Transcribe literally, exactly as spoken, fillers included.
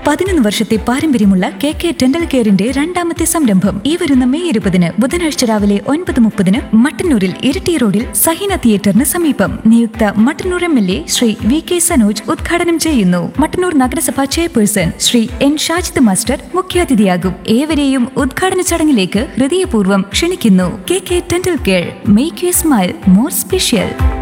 പതിനൊന്ന് വർഷത്തെ പാരമ്പര്യമുള്ള കെ കെ ഡെന്റൽ കെയറിന്റെ രണ്ടാമത്തെ സംരംഭം ഈ വരുന്ന മെയ് ഇരുപതിന് ബുധനാഴ്ച രാവിലെ ഒൻപത് മുപ്പതിന് മട്ടന്നൂരിൽ ഇരിട്ടി റോഡിൽ സഹീന തിയേറ്ററിന് സമീപം നിയുക്ത Mattannur M L A Shri V K Sanoj ഉദ്ഘാടനം ചെയ്യുന്നു. മട്ടന്നൂർ നഗരസഭാ chairperson Shri N Shajid master മുഖ്യാതിഥിയാകും. ഏവരെയും ഉദ്ഘാടന ചടങ്ങിലേക്ക് ഹൃദയപൂർവ്വം ക്ഷണിക്കുന്നു. K K dental care, make you smile more special.